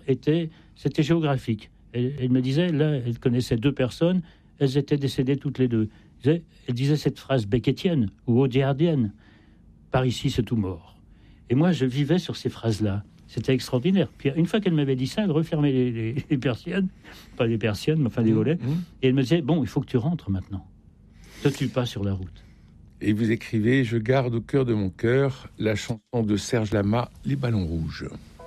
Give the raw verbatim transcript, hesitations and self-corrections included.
était, c'était géographique. Elle, elle me disait, là, elle connaissait deux personnes, elles étaient décédées toutes les deux. Elle disait, elle disait cette phrase beckettienne ou audiardienne, par ici c'est tout mort. Et moi, je vivais sur ces phrases-là. C'était extraordinaire. Puis une fois qu'elle m'avait dit ça, elle refermait les, les, les persiennes, pas les persiennes, mais enfin les volets, mmh. et elle me disait, bon, il faut que tu rentres maintenant. Ne tue pas sur la route. Et vous écrivez, je garde au cœur de mon cœur la chanson de Serge Lama, Les ballons rouges.